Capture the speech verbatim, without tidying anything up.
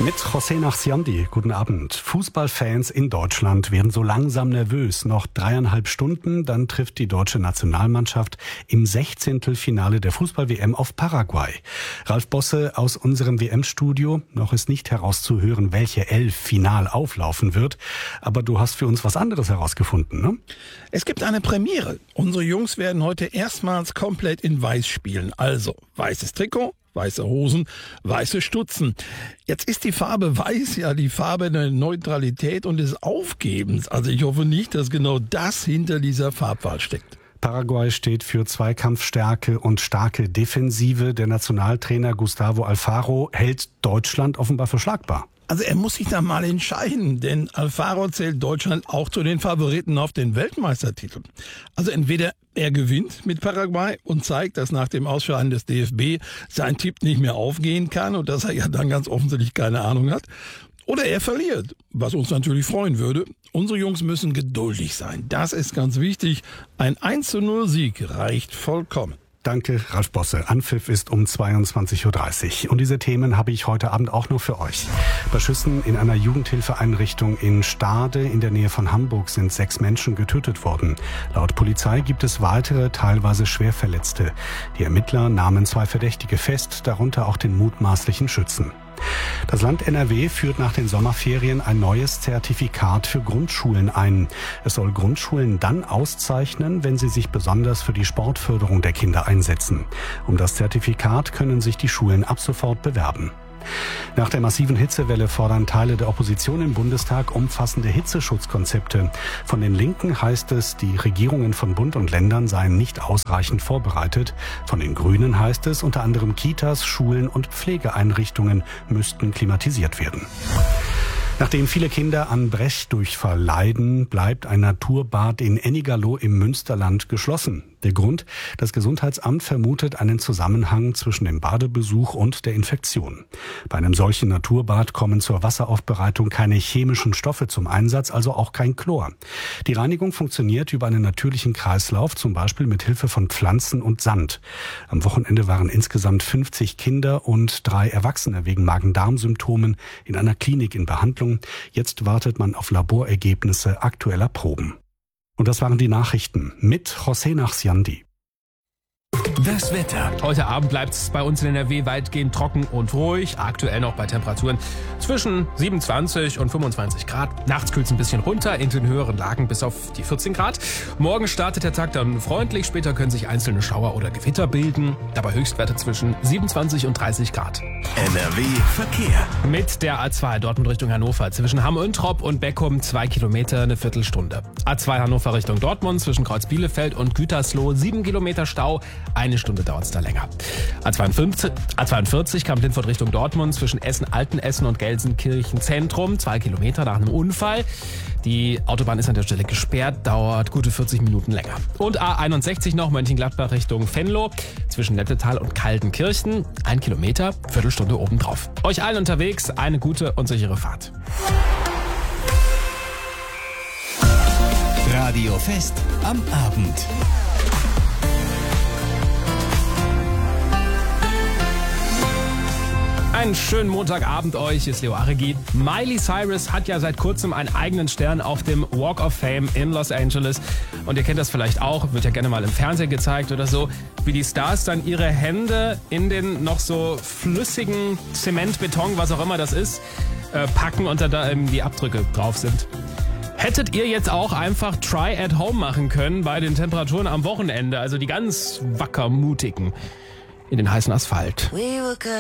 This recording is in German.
Mit José Nachsiandi, guten Abend. Fußballfans in Deutschland werden so langsam nervös. Noch dreieinhalb Stunden, dann trifft die deutsche Nationalmannschaft im Sechzehntelfinale der Fußball-W M auf Paraguay. Ralf Bosse aus unserem W M-Studio. Noch ist nicht herauszuhören, welche Elf final auflaufen wird. Aber du hast für uns was anderes herausgefunden, ne? Es gibt eine Premiere. Unsere Jungs werden heute erstmals komplett in Weiß spielen. Also weißes Trikot, weiße Hosen, weiße Stutzen. Jetzt ist die Farbe Weiß ja die Farbe der Neutralität und des Aufgebens. Also ich hoffe nicht, dass genau das hinter dieser Farbwahl steckt. Paraguay steht für Zweikampfstärke und starke Defensive. Der Nationaltrainer Gustavo Alfaro hält Deutschland offenbar für schlagbar. Also er muss sich da mal entscheiden, denn Alfaro zählt Deutschland auch zu den Favoriten auf den Weltmeistertitel. Also entweder er gewinnt mit Paraguay und zeigt, dass nach dem Ausscheiden des D F B sein Tipp nicht mehr aufgehen kann und dass er ja dann ganz offensichtlich keine Ahnung hat. Oder er verliert, was uns natürlich freuen würde. Unsere Jungs müssen geduldig sein. Das ist ganz wichtig. Ein eins zu null Sieg reicht vollkommen. Danke, Ralf Bosse. Anpfiff ist um zweiundzwanzig Uhr dreißig. Und diese Themen habe ich heute Abend auch noch für euch. Bei Schüssen in einer Jugendhilfeeinrichtung in Stade in der Nähe von Hamburg sind sechs Menschen getötet worden. Laut Polizei gibt es weitere, teilweise Schwerverletzte. Die Ermittler nahmen zwei Verdächtige fest, darunter auch den mutmaßlichen Schützen. Das Land N R W führt nach den Sommerferien ein neues Zertifikat für Grundschulen ein. Es soll Grundschulen dann auszeichnen, wenn sie sich besonders für die Sportförderung der Kinder einsetzen. Um das Zertifikat können sich die Schulen ab sofort bewerben. Nach der massiven Hitzewelle fordern Teile der Opposition im Bundestag umfassende Hitzeschutzkonzepte. Von den Linken heißt es, die Regierungen von Bund und Ländern seien nicht ausreichend vorbereitet. Von den Grünen heißt es, unter anderem Kitas, Schulen und Pflegeeinrichtungen müssten klimatisiert werden. Nachdem viele Kinder an Brechdurchfall leiden, bleibt ein Naturbad in Ennigerloh im Münsterland geschlossen. Der Grund? Das Gesundheitsamt vermutet einen Zusammenhang zwischen dem Badebesuch und der Infektion. Bei einem solchen Naturbad kommen zur Wasseraufbereitung keine chemischen Stoffe zum Einsatz, also auch kein Chlor. Die Reinigung funktioniert über einen natürlichen Kreislauf, zum Beispiel mit Hilfe von Pflanzen und Sand. Am Wochenende waren insgesamt fünfzig Kinder und drei Erwachsene wegen Magen-Darm-Symptomen in einer Klinik in Behandlung. Jetzt wartet man auf Laborergebnisse aktueller Proben. Und das waren die Nachrichten mit José Nachsiandi. Das Wetter. Heute Abend bleibt es bei uns in N R W weitgehend trocken und ruhig. Aktuell noch bei Temperaturen zwischen siebenundzwanzig und fünfundzwanzig Grad. Nachts kühlt es ein bisschen runter, in den höheren Lagen bis auf die vierzehn Grad. Morgen startet der Tag dann freundlich. Später können sich einzelne Schauer oder Gewitter bilden. Dabei Höchstwerte zwischen siebenundzwanzig und dreißig Grad. N R W Verkehr. Mit der A zwei Dortmund Richtung Hannover zwischen Hamm-Üntrop und Beckum zwei Kilometer, eine Viertelstunde. A zwei Hannover Richtung Dortmund zwischen Kreuz Bielefeld und Gütersloh sieben Kilometer Stau. Eine Stunde dauert es da länger. A zweiundfünfzig, A zweiundvierzig Kamp-Lindfort Richtung Dortmund zwischen Essen, Altenessen und Gelsenkirchen Zentrum. Zwei Kilometer nach einem Unfall. Die Autobahn ist an der Stelle gesperrt, dauert gute vierzig Minuten länger. Und A einundsechzig noch Mönchengladbach Richtung Venlo zwischen Nettetal und Kaltenkirchen. Ein Kilometer, Viertelstunde obendrauf. Euch allen unterwegs eine gute und sichere Fahrt. Radio Fest am Abend. Einen schönen Montagabend euch, ist Leo Aregi. Miley Cyrus hat ja seit kurzem einen eigenen Stern auf dem Walk of Fame in Los Angeles. Und ihr kennt das vielleicht auch, wird ja gerne mal im Fernsehen gezeigt oder so, wie die Stars dann ihre Hände in den noch so flüssigen Zement, Beton, was auch immer das ist, äh, packen und da ähm, die Abdrücke drauf sind. Hättet ihr jetzt auch einfach Try at Home machen können bei den Temperaturen am Wochenende, also die ganz wackermutigen in den heißen Asphalt.